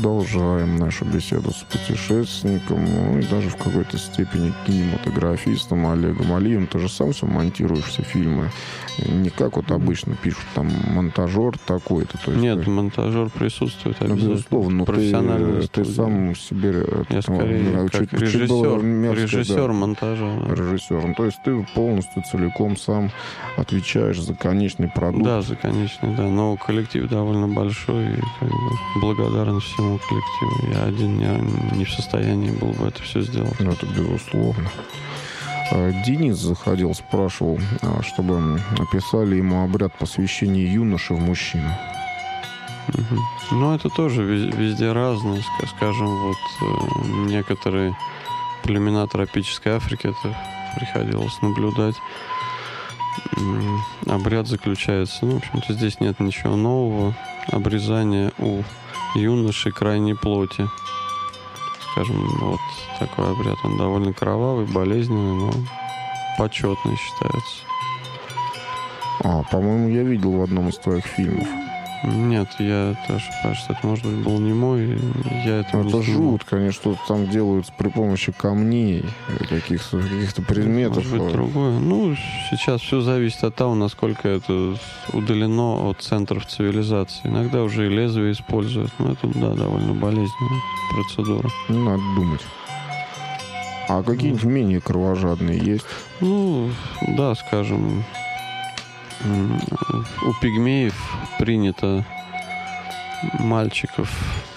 продолжаем нашу беседу с путешественником, ну и даже в какой-то степени кинематографистом Олегом Алиевым. Ты же сам все монтируешь, все фильмы. Не как вот обычно пишут, там, монтажер такой-то. То есть, нет, монтажер присутствует обязательно. Безусловно, но ты сам себе... Я скорее как режиссер монтажа. Да. Режиссер. То есть ты полностью, целиком сам отвечаешь за конечный продукт. Да, за конечный, да. Но коллектив довольно большой, и как бы благодарен всему коллективу. Я один не в состоянии был бы это все сделать. Ну, это безусловно. Денис заходил, спрашивал, чтобы описали ему обряд посвящения юноши в мужчину. Угу. Ну, это тоже везде разное. Скажем, вот некоторые племена тропической Африки, это приходилось наблюдать. Обряд заключается, в общем-то, здесь нет ничего нового. Обрезание у юноши крайней плоти. Скажем, вот такой обряд. Он довольно кровавый, болезненный, но почетный считается. По-моему, я видел в одном из твоих фильмов. Нет, я ошибаюсь, что это, может быть, был не мой. Я это не жутко, конечно, что там делают при помощи камней, каких-то предметов. Может быть, другое. Ну, сейчас все зависит от того, насколько это удалено от центров цивилизации. Иногда уже и лезвие используют, но это, да, довольно болезненная процедура. Надо думать. А какие-нибудь менее кровожадные есть? Ну, да, скажем... У пигмеев принято мальчиков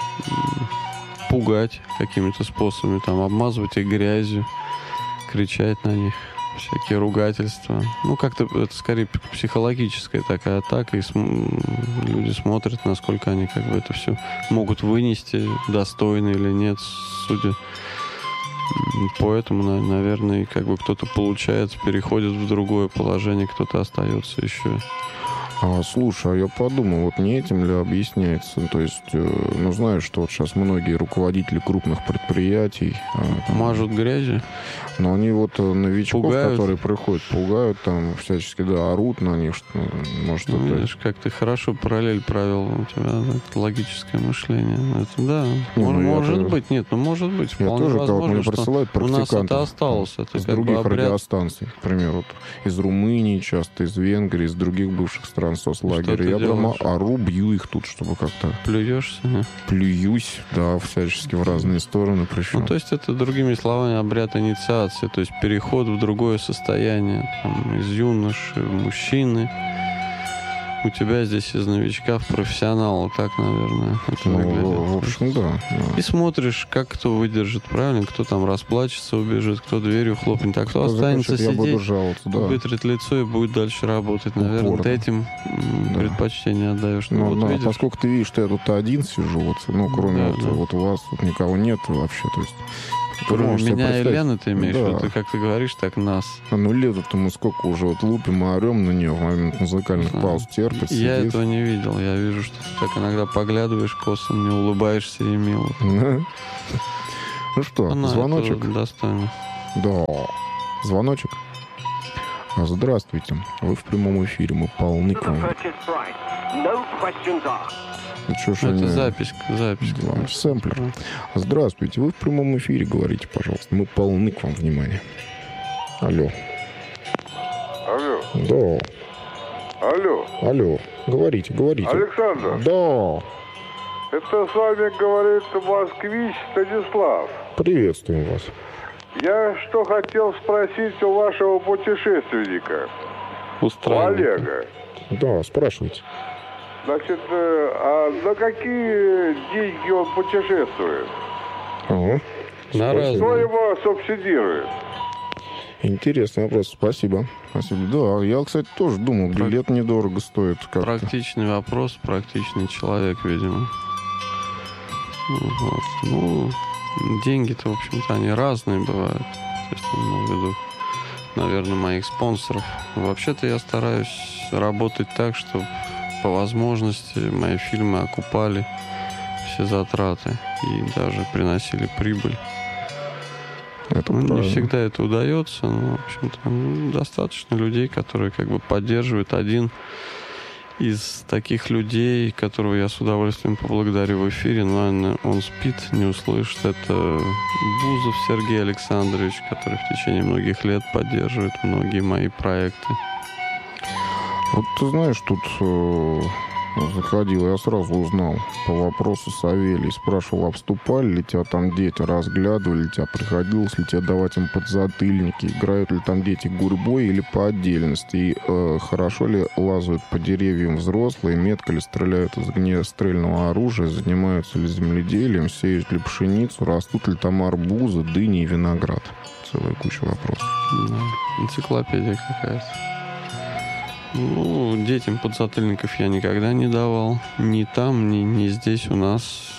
пугать какими-то способами, там, обмазывать их грязью, кричать на них, всякие ругательства. Ну, как-то это скорее психологическая такая атака, и люди смотрят, насколько они как бы это все могут вынести, достойно или нет, судя. Поэтому, наверное, как бы кто-то получается, переходит в другое положение, кто-то остается еще. Слушай, я подумал, вот не этим ли объясняется? То есть, знаешь, что вот сейчас многие руководители крупных предприятий... Мажут грязью? Но они вот новичков, пугают. Которые приходят, пугают, там всячески, да, орут на них. Что, может, это... Видишь, как ты хорошо параллель провел, у тебя логическое мышление. Это, да, может быть, нет, может быть. Я тоже, возможно, мне присылают практикантов. У нас это осталось. Это из других радиостанций, к примеру, вот, из Румынии часто, из Венгрии, из других бывших стран соцлагеря. Я прямо ору, бью их тут, чтобы как-то... Плюешься? Нет? Плююсь, да, всячески в разные стороны причем. То есть это, другими словами, обряд инициации, то есть переход в другое состояние, там, из юноши в мужчины. У тебя здесь из новичка в профессионала, так, наверное, это выглядит. В общем, да. И смотришь, как кто выдержит, правильно, кто там расплачется, убежит, кто дверью хлопнет, а кто останется сидеть, буду жаловаться, да. вытрет лицо и будет дальше работать. Наверное, упорно. Ты этим предпочтение отдаешь. Вот поскольку ты видишь, что я тут один сижу, вот, кроме вот у вас тут никого нет вообще, то есть... Кроме меня и Лены ты имеешь в виду? Ты, как ты говоришь, так нас. Лету-то мы сколько уже вот лупим и орем на нее в момент музыкальных пауз, терпит, Я сидит. этого не видел. Я вижу, что ты так иногда поглядываешь косо, не улыбаешься и мило. Ну что, звоночек? Это достойно. Да, звоночек. Здравствуйте, вы в прямом эфире, мы полны к вам. Это запись. Сэмплер. Здравствуйте, вы в прямом эфире, говорите, пожалуйста. Мы полны к вам внимания. Алло. Да. Алло. Говорите. Александр. Да. Это с вами говорит москвич Станислав. Приветствуем вас. Я что хотел спросить у вашего путешественника, у Олега. Да, спрашивайте. Значит, а на какие деньги он путешествует? Кто его субсидирует? Интересный вопрос, спасибо. Да, я, кстати, тоже думал, билет недорого стоит. Как-то. Практичный вопрос, практичный человек, видимо. Деньги-то, в общем-то, они разные бывают. То есть, имею в виду, наверное, моих спонсоров. Вообще-то я стараюсь работать так, чтобы по возможности мои фильмы окупали все затраты и даже приносили прибыль. Не всегда это удается, но, в общем-то, достаточно людей, которые как бы поддерживают один из таких людей, которого я с удовольствием поблагодарю в эфире, но он спит, не услышит, это Бузов Сергей Александрович, который в течение многих лет поддерживает многие мои проекты. Вот ты знаешь, тут заходил, я сразу узнал по вопросу Савелий, спрашивал, обступали ли тебя там дети, разглядывали ли тебя, приходилось ли тебе давать им подзатыльники, играют ли там дети гурьбой или по отдельности, и хорошо ли лазают по деревьям взрослые, метко ли стреляют из огнестрельного оружия, занимаются ли земледелием, сеют ли пшеницу, растут ли там арбузы, дыни и виноград. Целая куча вопросов. Да, энциклопедия какая-то. Ну, детям подзатыльников я никогда не давал. Ни там, ни здесь у нас.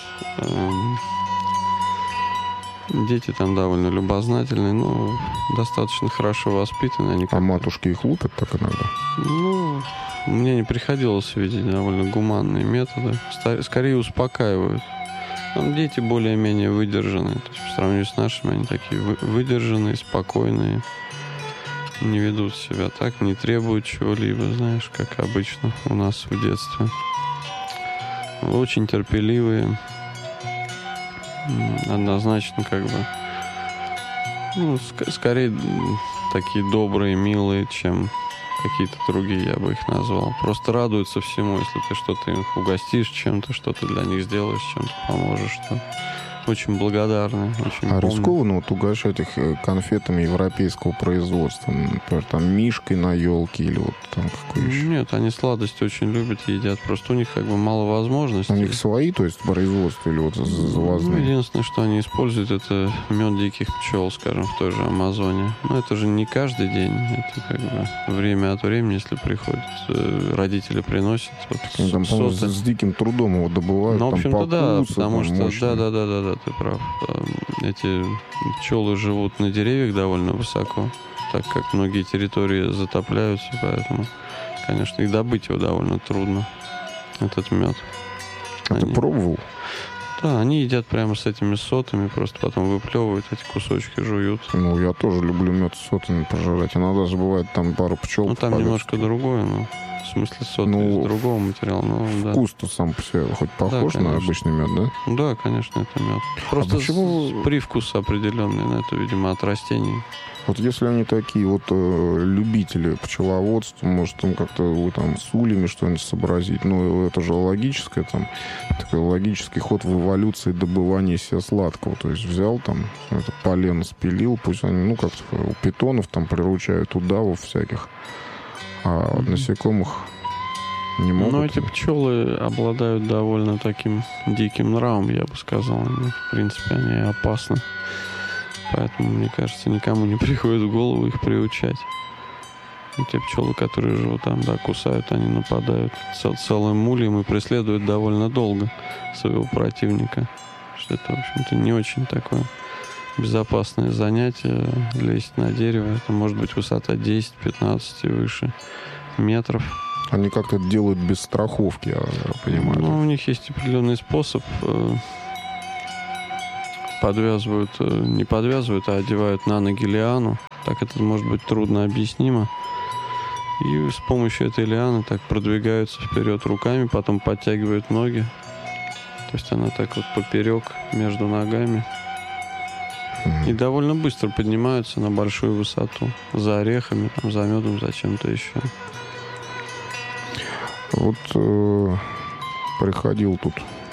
Дети там довольно любознательные, но достаточно хорошо воспитаны. Они А матушки их лупят так иногда? Ну, мне не приходилось видеть довольно гуманные методы. Скорее успокаивают. Там дети более-менее выдержанные. То есть по сравнению с нашими они такие выдержанные, спокойные. Не ведут себя так, не требуют чего-либо, знаешь, как обычно у нас в детстве. Очень терпеливые. Однозначно, как бы, ну, скорее такие добрые, милые, чем какие-то другие, я бы их назвал. Просто радуются всему, если ты что-то их угостишь чем-то, что-то для них сделаешь, чем-то поможешь, что очень благодарны, очень А помнят. рискованно вот угощать их конфетами европейского производства, например, там мишкой на елке или вот там какой еще? Нет, они сладости очень любят и едят. Просто у них как бы мало возможностей. У них свои, то есть производства или вот Ну, завозные? единственное, что они используют, это мед диких пчел, скажем, в той же Амазоне. Но это же не каждый день. Это как бы время от времени, если приходят, родители приносят. Вот, Они там, по-моему, с диким трудом его добывают. Ну, в там общем-то, да, покусы, потому там что, мощные. да, ты прав. Эти пчелы живут на деревьях довольно высоко, так как многие территории затопляются, поэтому, конечно, и добыть его довольно трудно, этот мед. А ты пробовал? Да, они едят прямо с этими сотами, просто потом выплевывают эти кусочки, жуют. Ну, я тоже люблю мед с сотами пожрать. Иногда же бывает там пару пчел. Ну, там немножко другое, ну, в смысле соты Ну, из другого материала, ну, да. Вкус-то сам по себе хоть похож Да, на конечно. обычный мед, да? Да, конечно, это мед. Просто почему- привкус определенный, на это, видимо, от растений. Вот если они такие вот любители пчеловодства, может, там как-то вы там с ульями что-нибудь сообразить. Ну, это же логическое, там, такой логический ход в эволюции добывания себе сладкого. То есть взял там, это полено спилил, пусть они, ну, как-то у питонов там приручают удавов всяких, а от насекомых не могут. Но эти пчелы обладают довольно таким диким нравом, я бы сказал. Они, в принципе, они опасны. Поэтому, мне кажется, никому не приходит в голову их приучать. И те пчелы, которые живут там, да, кусают, они нападают целым ульем и преследуют довольно долго своего противника. Что это, в общем-то, не очень такое безопасное занятие. Лезть на дерево, это может быть высота 10-15 и выше метров. Они как-то это делают без страховки, я понимаю. Ну, у них есть определенный способ. Подвязывают, не подвязывают, а одевают на ноги лиану. Так это может быть трудно объяснимо. И с помощью этой лианы так продвигаются вперед руками, потом подтягивают ноги. То есть она так вот поперек между ногами. И довольно быстро поднимаются на большую высоту. За орехами, там, за медом, за чем-то еще. Вот приходил тут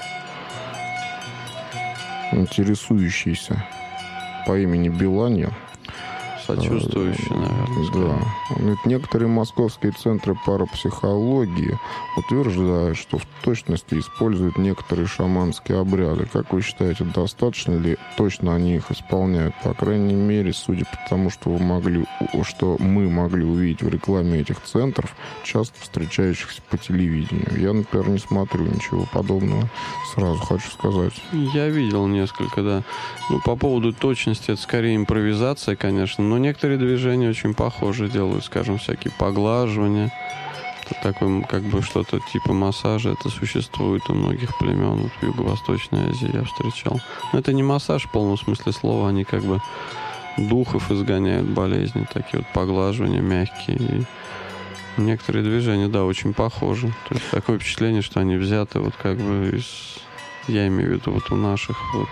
интересующийся по имени Беланья. Сочувствующий, наверное. Да. Он говорит, некоторые московские центры парапсихологии утверждают, что в точности используют некоторые шаманские обряды. Как вы считаете, достаточно ли точно они их исполняют? По крайней мере, судя по тому, что мы могли увидеть в рекламе этих центров, часто встречающихся по телевидению. Я, например, не смотрю ничего подобного. Сразу хочу сказать. Я видел несколько, да. Ну, по поводу точности, это скорее импровизация, конечно, но некоторые движения очень похожи делают, скажем, всякие поглаживания. Это такое, как бы, что-то типа массажа, это существует у многих племен. Вот в Юго-Восточной Азии я встречал. Но это не массаж в полном смысле слова, они как бы духов изгоняют болезни, такие вот поглаживания мягкие. Некоторые движения, да, очень похожи. То есть такое впечатление, что они взяты вот как бы из... Я имею в виду вот у наших вот.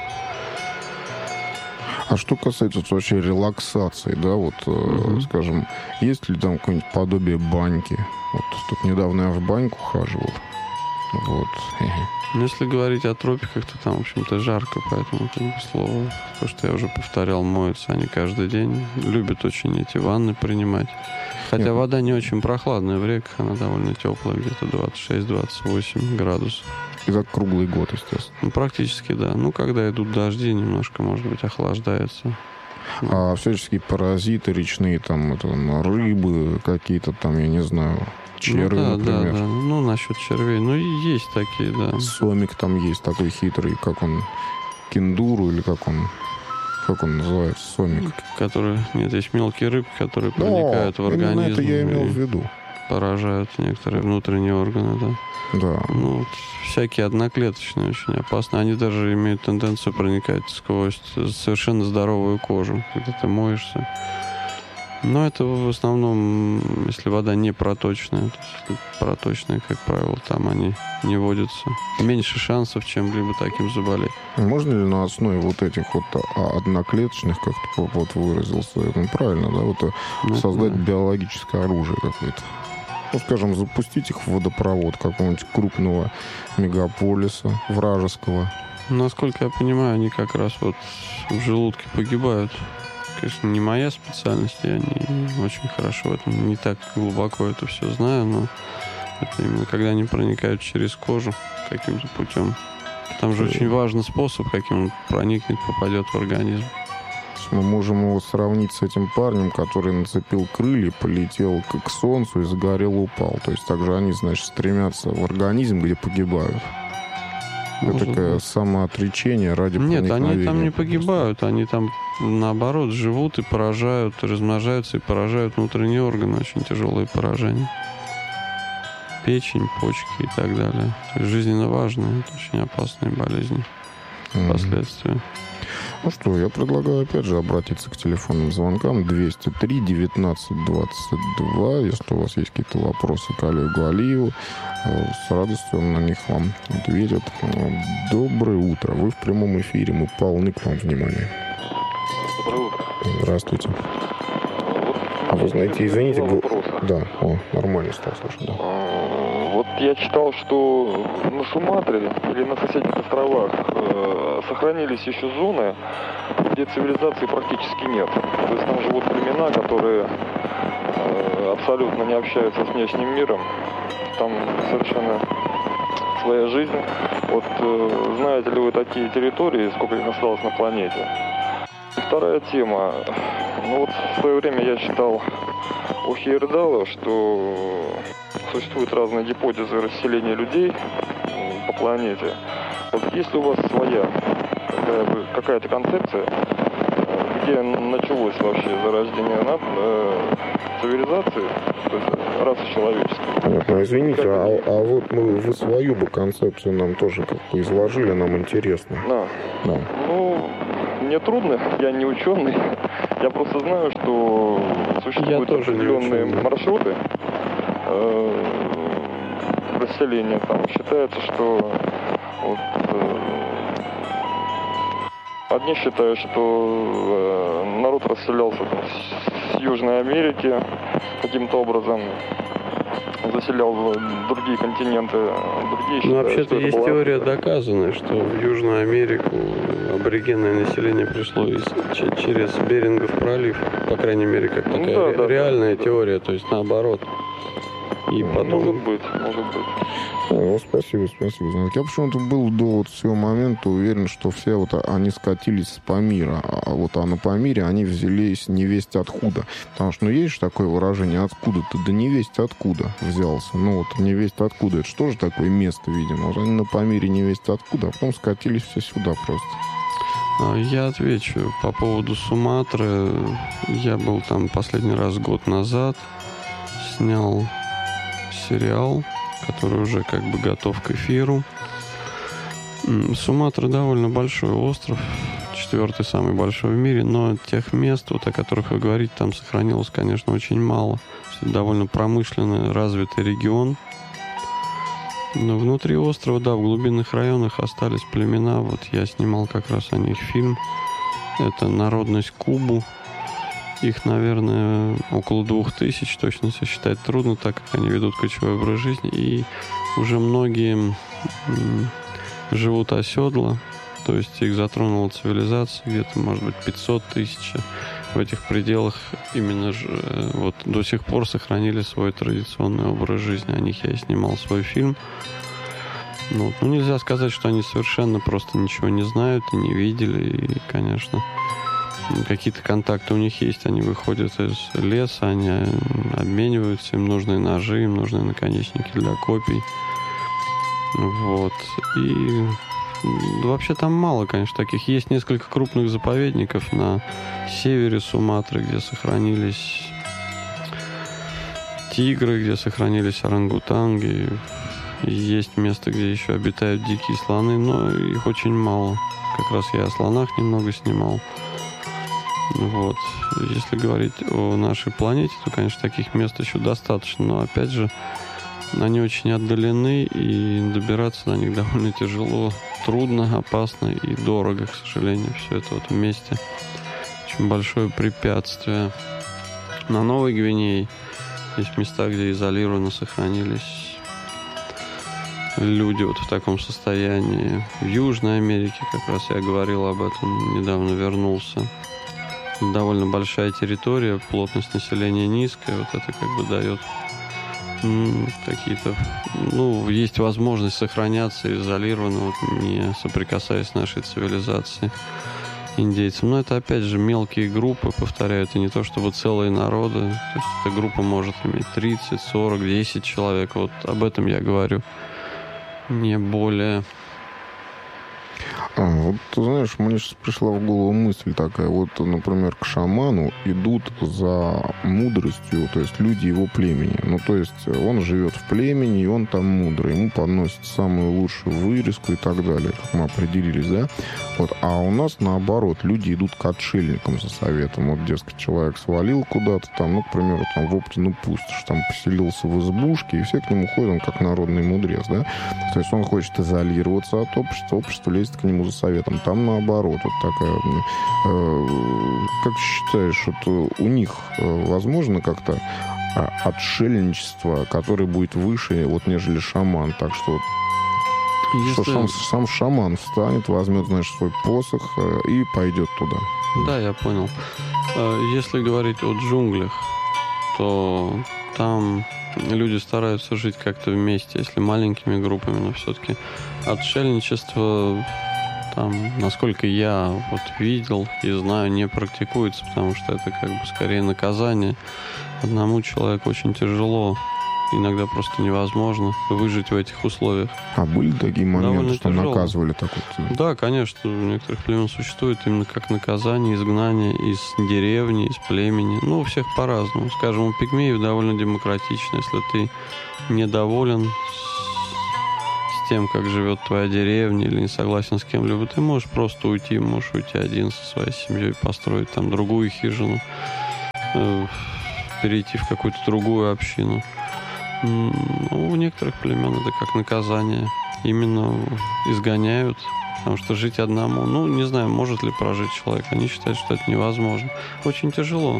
А что касается вообще релаксации, да, вот, скажем, есть ли там какое-нибудь подобие баньки? Вот тут недавно я в баньку хаживал. Вот. Ну, если говорить о тропиках, то там, в общем-то, жарко, поэтому, как бы, слово, то, что я уже повторял, моются они каждый день. Любят очень эти ванны принимать. Хотя вода не очень прохладная в реках, она довольно теплая, где-то 26-28 градусов. И так круглый год, естественно. Ну, практически, да. Ну, когда идут дожди, немножко, может быть, охлаждается. А всяческие паразиты речные, там, это, рыбы какие-то там, я не знаю, черви, например. Да. Ну, насчет червей. Ну, и есть такие, да. Сомик там есть такой хитрый, как он, кенгуру или как он называется, сомик. Который, нет, есть мелкие рыбки, которые проникают в организм. Именно это я имел в виду. Поражают некоторые внутренние органы, да. Да. Ну, вот, всякие одноклеточные очень опасны. Они даже имеют тенденцию проникать сквозь совершенно здоровую кожу, когда ты моешься. Но это в основном, если вода не проточная. То есть, если проточная, как правило, там они не водятся. Меньше шансов, чем либо таким заболеть. Можно ли на основе вот этих вот одноклеточных, как ты вот выразился, это правильно, да, вот создать биологическое оружие какое-то? Ну, скажем, запустить их в водопровод какого-нибудь крупного мегаполиса вражеского. Насколько я понимаю, они как раз вот в желудке погибают. Конечно, не моя специальность, я не очень хорошо в этом, не так глубоко это все знаю, но это именно когда они проникают через кожу каким-то путем. Там же очень важный способ, каким он проникнет, попадет в организм. Мы можем его сравнить с этим парнем, который нацепил крылья, полетел к солнцу и загорел, упал. То есть также они, значит, стремятся в организм, где погибают. Это такое самоотречение ради проникновения. Нет, они там не погибают, они там, наоборот, живут и поражают, и размножаются и поражают внутренние органы. Очень тяжелые поражения. Печень, почки и так далее. То есть жизненно важные, это очень опасные болезни, последствия. Ну что, я предлагаю опять же обратиться к телефонным звонкам 203 19 22. Если у вас есть какие-то вопросы к Олегу Алиеву, с радостью он на них вам ответит. Доброе утро. Вы в прямом эфире. Мы полны к вам внимания. Доброе утро. Здравствуйте. Вы знаете, извините, да, нормально стал слышать, да. Вот я читал, что на Суматре или на соседних островах сохранились еще зоны, где цивилизации практически нет. То есть там живут племена, которые абсолютно не общаются с внешним миром. Там совершенно своя жизнь. Вот знаете ли вы такие территории, сколько их осталось на планете? И вторая тема. Ну вот в свое время я читал у Хейердала, что существуют разные гипотезы расселения людей по планете. Вот есть ли у вас своя какая-то концепция, где началось вообще зарождение цивилизации, то есть расы человеческой? Понятно. Извините, а вот вы свою бы концепцию нам тоже как-то изложили, нам интересно. Да. Ну, мне трудно, я не ученый. Я просто знаю, что существуют определенные маршруты расселения. Там считается, что вот, одни считают, что народ расселялся там, с Южной Америки каким-то образом, заселял другие континенты, другие считают, ну, вообще-то что есть была... теория доказанная, что в Южную Америку аборигенное население пришло через Берингов пролив, по крайней мере, как такая реальная теория, то есть наоборот. И потом... Может быть. Ну, спасибо. Я почему-то был до вот всего момента уверен, что все вот они скатились с Памира, а на Памире они взялись невесть откуда. Потому что, есть же такое выражение «откуда-то», да невесть откуда взялся. Ну, вот невесть откуда, это что же такое место, видимо? Вот они на Памире невесть откуда, а потом скатились все сюда просто. Я отвечу по поводу Суматры. Я был там последний раз год назад, снял сериал, который уже как бы готов к эфиру. Суматра довольно большой остров, 4-й самый большой в мире, но тех мест, вот, о которых вы говорите, там сохранилось, конечно, очень мало. Это довольно промышленный, развитый регион. Но внутри острова, да, в глубинных районах остались племена. Вот я снимал как раз о них фильм. Это народность Кубу. Их, наверное, около 2000, точно сосчитать трудно, так как они ведут кочевой образ жизни. И уже многие живут оседло, то есть их затронула цивилизация, где-то, может быть, 500 тысяч. В этих пределах именно же вот до сих пор сохранили свой традиционный образ жизни. О них я и снимал свой фильм. Ну, нельзя сказать, что они совершенно просто ничего не знают и не видели. И, конечно, какие-то контакты у них есть. Они выходят из леса, они обмениваются. Им нужны ножи, им нужны наконечники для копий. Вот. И вообще там мало, конечно, таких. Есть несколько крупных заповедников на севере Суматры, где сохранились тигры, где сохранились орангутанги. Есть место, где еще обитают дикие слоны, но их очень мало. Как раз я о слонах немного снимал. Вот. Если говорить о нашей планете, то, конечно, таких мест еще достаточно. Но, опять же, они очень отдалены, и добираться до них довольно тяжело, трудно, опасно и дорого, к сожалению. Все это вот вместе очень большое препятствие. На Новой Гвинее есть места, где изолированно сохранились люди вот в таком состоянии. В Южной Америке, как раз я говорил об этом, недавно вернулся. Довольно большая территория, плотность населения низкая, вот это как бы дает какие-то, есть возможность сохраняться изолированно, вот, не соприкасаясь с нашей цивилизацией индейцам. Но это, опять же, мелкие группы, повторяю, это не то чтобы целые народы. То есть эта группа может иметь 30, 40, 10 человек. Вот об этом я говорю. Не более. Вот, ты знаешь, мне сейчас пришла в голову мысль такая. Вот, например, к шаману идут за мудростью, то есть люди его племени. Ну, то есть он живет в племени, и он там мудрый. Ему подносят самую лучшую вырезку и так далее, как мы определились, да? Вот, а у нас, наоборот, люди идут к отшельникам за советом. Вот, дескать, человек свалил куда-то там, к примеру, там в Оптину пустошь, там поселился в избушке, и все к нему ходят, он как народный мудрец, да? То есть он хочет изолироваться от общества, общество лезет к нему за советом. Там наоборот, вот такая. Как считаешь, вот у них возможно как-то отшельничество, которое будет выше, вот, нежели шаман? Так что что сам шаман встанет, возьмет, знаешь, свой посох и пойдет туда. Да, я понял. Если говорить о джунглях, то там люди стараются жить как-то вместе, если маленькими группами, но все-таки отшельничество там, насколько я вот видел и знаю, не практикуется, потому что это как бы скорее наказание. Одному человеку очень тяжело, иногда просто невозможно выжить в этих условиях. А были такие моменты, довольно что тяжело. Наказывали так вот? Да, конечно, у некоторых племен существует именно как наказание, изгнание из деревни, из племени. У всех по-разному. Скажем, у пигмеев довольно демократично. Если ты недоволен с тем, как живет твоя деревня, или не согласен с кем-либо, ты можешь просто уйти, можешь уйти один со своей семьей, построить там другую хижину, перейти в какую-то другую общину. У некоторых племен это как наказание. Именно изгоняют, потому что жить одному, не знаю, может ли прожить человек. Они считают, что это невозможно. Очень тяжело.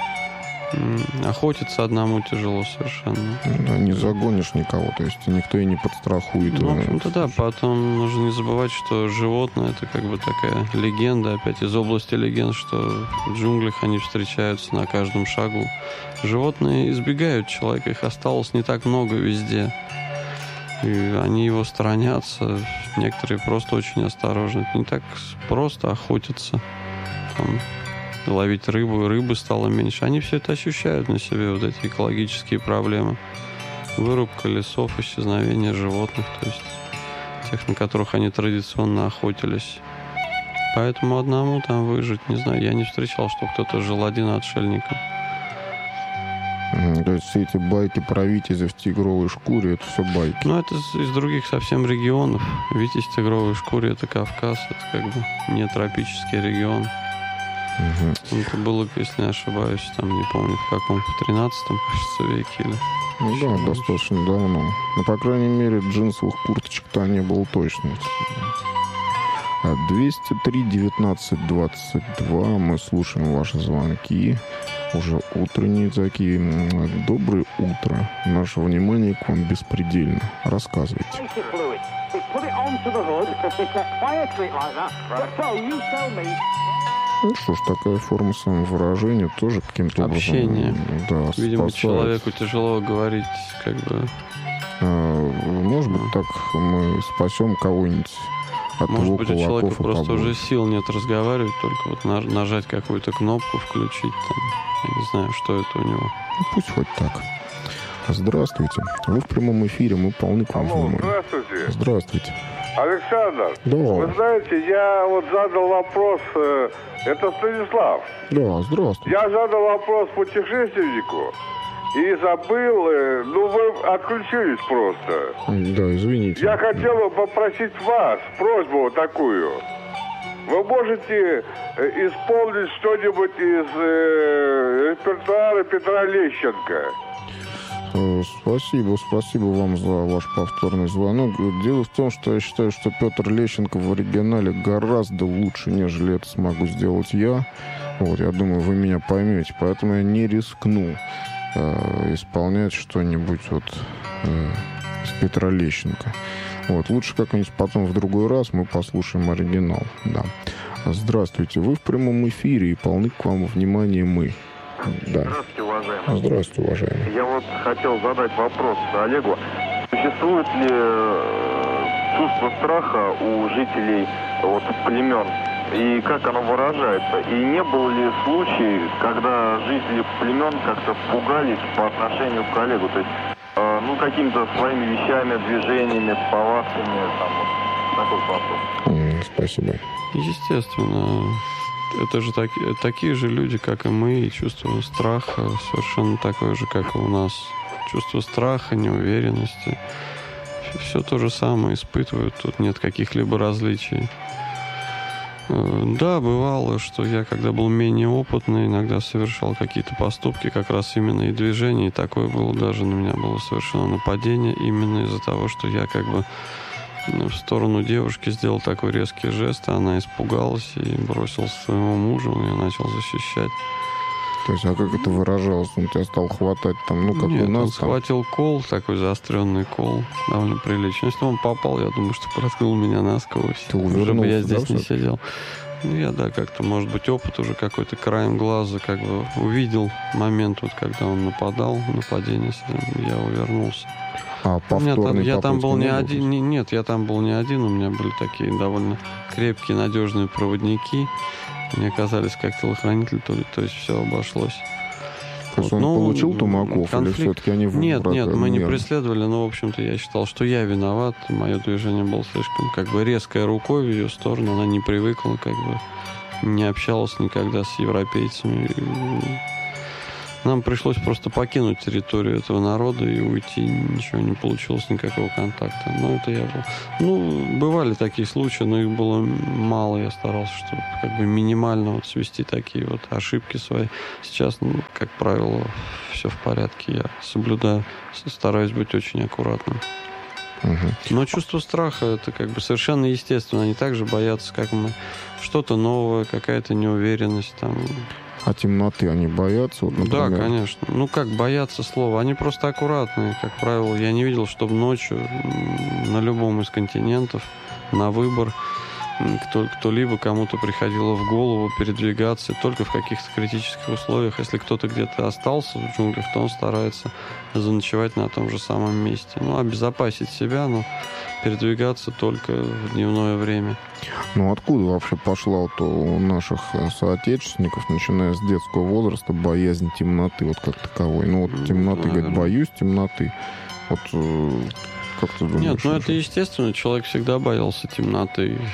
Охотиться одному тяжело совершенно. Да, не загонишь никого, то есть никто и не подстрахует. В общем-то, да. Потом нужно не забывать, что животное — это как бы такая легенда, опять из области легенд, что в джунглях они встречаются на каждом шагу. Животные избегают человека, их осталось не так много везде. И они его сторонятся. Некоторые просто очень осторожны. Это не так просто охотиться. Там, ловить рыбу, и рыбы стало меньше. Они все это ощущают на себе, вот эти экологические проблемы. Вырубка лесов, исчезновение животных, то есть тех, на которых они традиционно охотились. Поэтому одному там выжить, не знаю, я не встречал, что кто-то жил один отшельником. То есть все эти байки про Витязя в тигровой шкуре, это все байки. Ну, это из других совсем регионов. Витязь в тигровой шкуре — это Кавказ, это как бы не тропический регион. Это было, если не ошибаюсь, там, не помню, в каком, в 13-м, кажется, веке или... Ну да, достаточно давно. Но, по крайней мере, джинсовых курточек-то не было точно. 203-19-22. Мы слушаем ваши звонки. Уже утренние такие. Доброе утро. Наше внимание к вам беспредельно. Рассказывайте. Ну что ж, такая форма самовыражения тоже каким-то общение. Образом... Да, видимо, спасает. человеку тяжело говорить, как бы... Может быть, так мы спасем кого-нибудь от Может его быть, у кулаков человека и просто побоев. уже сил нет разговаривать, только вот нажать какую-то кнопку, включить там, я не знаю, что это у него. Ну, пусть хоть так. Здравствуйте. Вы в прямом эфире, мы полны к вам Алло, внимания. здравствуйте. Здравствуйте. Александр, Да. вы знаете, я вот задал вопрос, это Станислав. Да, здравствуйте. Я задал вопрос путешественнику и забыл, ну вы отключились просто. Да, извините. Я хотел бы попросить вас просьбу вот такую. Вы можете исполнить что-нибудь из репертуара Петра Лещенко? Спасибо вам за ваш повторный звонок. Дело в том, что я считаю, что Петр Лещенко в оригинале гораздо лучше, нежели это смогу сделать я. Вот, я думаю, вы меня поймете. Поэтому я не рискну исполнять что-нибудь вот из Петра Лещенко. Вот, лучше как-нибудь потом в другой раз мы послушаем оригинал. Да. Здравствуйте, вы в прямом эфире и полны к вам внимания мы. Да. Здравствуйте, уважаемый. Здравствуйте, уважаемый. Я вот хотел задать вопрос Олегу. Существует ли чувство страха у жителей вот, племен? И как оно выражается? И не было ли случаев, когда жители племен как-то пугались по отношению к Олегу? То есть, ну, какими-то своими вещами, движениями, повадками, там, вот, такой вопрос. Спасибо. Естественно, это же такие же люди, как и мы, и чувство страха совершенно такое же, как и у нас. Чувство страха, неуверенности. Все то же самое испытывают, тут нет каких-либо различий. Да, бывало, что я, когда был менее опытный, иногда совершал какие-то поступки, как раз именно и движения, и такое было, даже на меня было совершено нападение, именно из-за того, что я как бы в сторону девушки сделал такой резкий жест, а она испугалась и бросилась к своему мужу, он ее начал защищать. То есть, а как это выражалось? Он тебя стал хватать там, ну, как Нет, у нас он там? схватил кол, такой заостренный кол, довольно приличный. Если он попал, я думаю, что проткнул меня насквозь. Ты Уже бы увернулся, я да, здесь не всё-таки? сидел. Ну, я, да, как-то, может быть, опыт уже какой-то краем глаза как бы увидел момент, вот, когда он нападал, нападение, я увернулся. А повторный я там был не попытки один. Нет, я там был не один. У меня были такие довольно крепкие, надежные проводники. Они оказались как телохранители, то есть все обошлось. То есть он получил тумаков, или все-таки они Нет, мы не преследовали, но, в общем-то, я считал, что я виноват. Мое движение было слишком, как бы, резкое рукой в ее сторону. Она не привыкла, как бы, не общалась никогда с европейцами. Нам пришлось просто покинуть территорию этого народа и уйти. Ничего не получилось, никакого контакта. Но это я был. Ну, бывали такие случаи, но их было мало. Я старался, чтобы как бы минимально вот свести такие вот ошибки свои. Сейчас, ну, как правило, все в порядке. Я соблюдаю, стараюсь быть очень аккуратным. Но чувство страха — это как бы совершенно естественно. Они так же боятся, как мы. Что-то новое, какая-то неуверенность там. А темноты они боятся? Вот, например... Да, конечно. Ну, как бояться слова? Они просто аккуратные, как правило. Я не видел, чтобы ночью на любом из континентов на выбор кто-либо, кому-то приходило в голову передвигаться только в каких-то критических условиях. Если кто-то где-то остался в джунглях, то он старается заночевать на том же самом месте. Ну, обезопасить себя, но передвигаться только в дневное время. Ну, откуда вообще пошла вот у наших соотечественников, начиная с детского возраста, боязнь темноты, вот как таковой? Ну, вот темноты, говорит, боюсь темноты. Вот как ты думаешь? Нет, ну это естественно. Человек всегда боялся темноты.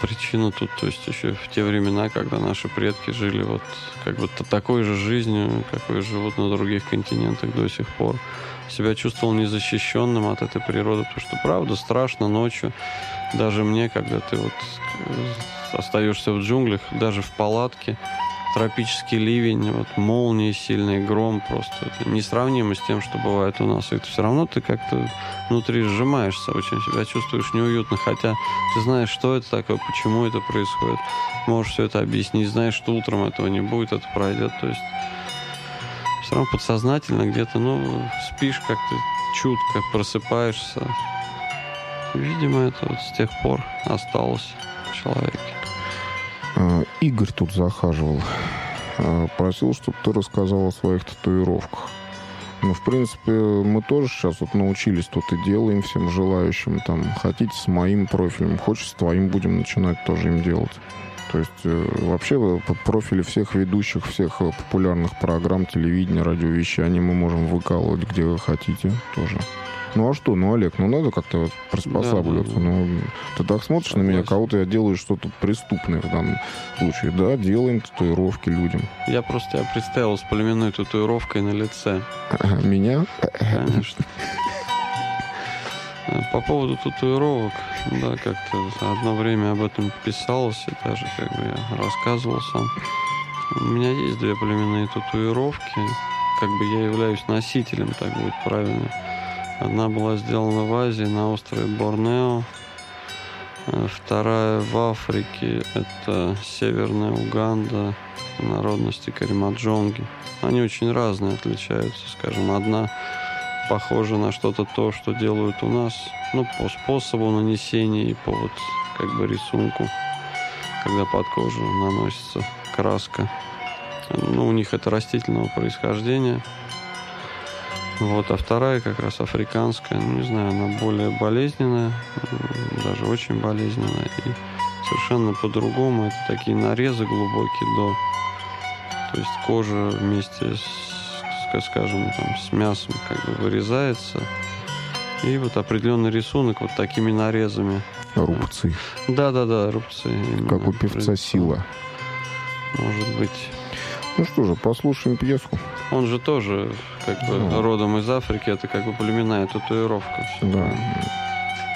причина тут, то есть еще в те времена, когда наши предки жили вот как бы такой же жизнью, какой живут на других континентах до сих пор, себя чувствовал незащищенным от этой природы, потому что, правда, страшно ночью. Даже мне, когда ты вот остаешься в джунглях, даже в палатке, тропический ливень, вот молнии сильный, гром просто. Это несравнимо с тем, что бывает у нас. И это все равно ты как-то внутри сжимаешься, очень себя чувствуешь неуютно, хотя ты знаешь, что это такое, почему это происходит. Можешь все это объяснить, знаешь, что утром этого не будет, это пройдет. То есть все равно подсознательно где-то, спишь как-то чутко, просыпаешься. Видимо, это вот с тех пор осталось в человеке. Игорь тут захаживал. Просил, чтобы ты рассказал о своих татуировках. В принципе, мы тоже сейчас вот научились, тут и делаем всем желающим. Там, хотите с моим профилем, хочешь с твоим, будем начинать тоже им делать. То есть вообще профили всех ведущих, всех популярных программ, телевидения, радиовещания мы можем выкалывать, где вы хотите тоже. Ну а что, Олег, надо как-то вот приспосабливаться. Да. Ты так смотришь на меня, кого-то я делаю что-то преступное в данном случае. Да, делаем татуировки людям. Я просто тебя представил с племенной татуировкой на лице. Меня? Конечно. По поводу татуировок, да, как-то одно время об этом писалось, и даже как бы я рассказывал сам. У меня есть 2 племенные татуировки, как бы я являюсь носителем, так будет правильно. Одна была сделана в Азии, на острове Борнео. Вторая в Африке, это Северная Уганда, народности Каримаджонги. Они очень разные, отличаются, скажем, одна похожа на что-то то, что делают у нас, по способу нанесения и по вот как бы рисунку, когда под кожу наносится краска. У них это растительного происхождения. Вот, а вторая как раз африканская, не знаю, она более болезненная, даже очень болезненная, и совершенно по-другому. Это такие нарезы глубокие то есть кожа вместе скажем, с мясом как бы вырезается, и вот определенный рисунок вот такими нарезами. Рубцы. Да, рубцы. Как у певца Сила. Может быть. Ну что же, послушаем пьесу. Он же тоже как бы родом из Африки, это как бы племенная татуировка. Да.